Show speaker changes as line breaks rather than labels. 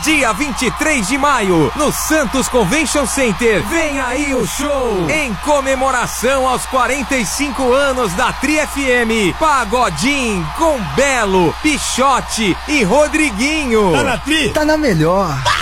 dia 23 de maio, no Santos Convention Center. Vem aí o show! Em comemoração aos 45 anos da Tri FM, Pagodinho com Belo, Pichote e Rodriguinho.
Tá na Tri?
Tá na melhor.